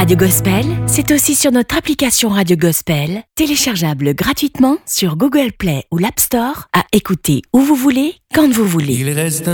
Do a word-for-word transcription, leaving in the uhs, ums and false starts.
Radio Gospel, c'est aussi sur notre application Radio Gospel, téléchargeable gratuitement sur Google Play ou l'App Store, à écouter où vous voulez, quand vous voulez. Il reste